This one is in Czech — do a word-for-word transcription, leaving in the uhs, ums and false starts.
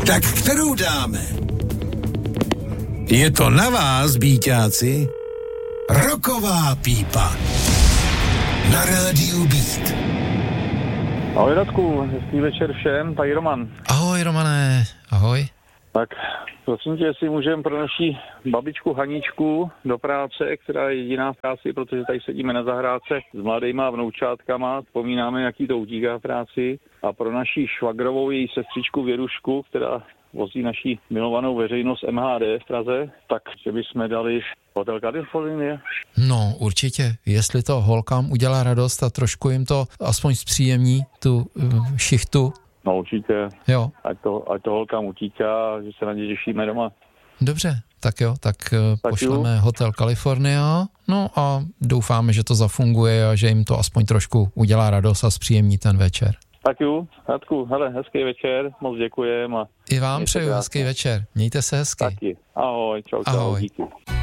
Tak kterou dáme? Je to na vás, bíťáci. Roková pípa. Na rádiu Beat. Ahoj Radku, hezký večer všem, tady Roman. Ahoj Romane, ahoj. Tak prosím tě, jestli můžeme pro naší babičku Haničku do práce, která je jediná v práci, protože tady sedíme na zahrádce s mladýma vnoučátkama, vzpomínáme, jaký to utíká v práci. A pro naší švagrovou její sestřičku Věrušku, která vozí naší milovanou veřejnost M H D v Praze, tak že bychom dali Hotel Kalifornie. No určitě, jestli to holkám udělá radost a trošku jim to aspoň zpříjemní tu uh, šichtu. No určitě, jo. Ať, to, ať to holkám utíká, že se na ně těšíme doma. Dobře, tak jo, tak, tak pošleme ju. Hotel California, no a doufáme, že to zafunguje a že jim to aspoň trošku udělá radost a zpříjemní ten večer. Tak jo, Radku, hele, hezký večer, moc děkujem. A i vám přeju hezký večer, mějte se hezky. Taky, ahoj, čau, čau, ahoj. Díky.